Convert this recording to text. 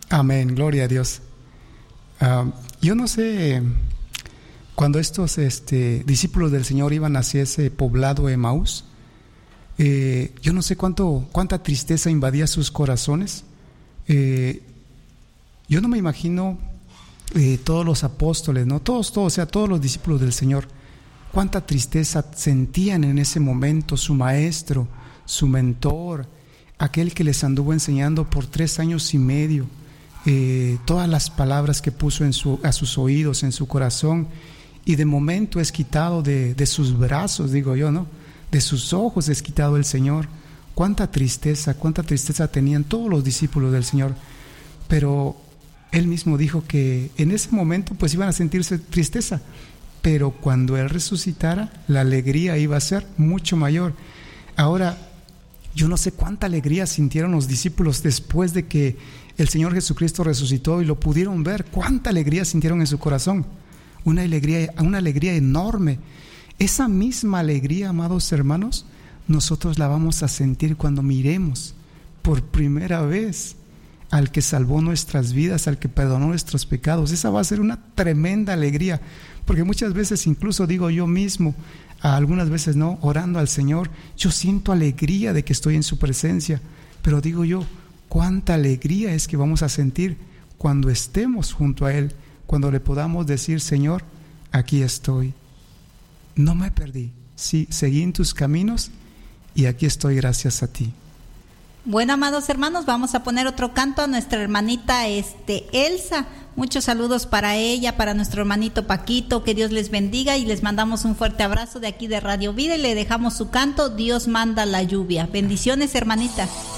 Amén, gloria a Dios. Yo no sé, cuando estos discípulos del Señor iban hacia ese poblado Emaús, yo no sé cuánta tristeza invadía sus corazones. Yo no me imagino todos los apóstoles, ¿no? Todos, o sea, todos los discípulos del Señor, cuánta tristeza sentían en ese momento su maestro, su mentor, aquel que les anduvo enseñando por 3 años y medio, todas las palabras que puso a sus oídos, en su corazón, y de momento es quitado de sus brazos, digo yo, ¿no? De sus ojos es quitado el Señor. Cuánta tristeza tenían todos los discípulos del Señor. Pero Él mismo dijo que en ese momento pues iban a sentirse tristeza, pero cuando Él resucitara, la alegría iba a ser mucho mayor. Ahora, yo no sé cuánta alegría sintieron los discípulos después de que el Señor Jesucristo resucitó y lo pudieron ver. Cuánta alegría sintieron en su corazón. Una alegría enorme. Esa misma alegría, amados hermanos, nosotros la vamos a sentir cuando miremos por primera vez al que salvó nuestras vidas, al que perdonó nuestros pecados. Esa va a ser una tremenda alegría, porque muchas veces, incluso digo yo mismo, algunas veces no, orando al Señor, yo siento alegría de que estoy en su presencia, pero digo yo, cuánta alegría es que vamos a sentir cuando estemos junto a Él, cuando le podamos decir: Señor, aquí estoy, no me perdí, sí, seguí en tus caminos y aquí estoy gracias a ti. Bueno, amados hermanos, vamos a poner otro canto a nuestra hermanita Elsa. Muchos saludos para ella, para nuestro hermanito Paquito, que Dios les bendiga, y les mandamos un fuerte abrazo de aquí de Radio Vida y le dejamos su canto, Dios manda la lluvia. Bendiciones, hermanita.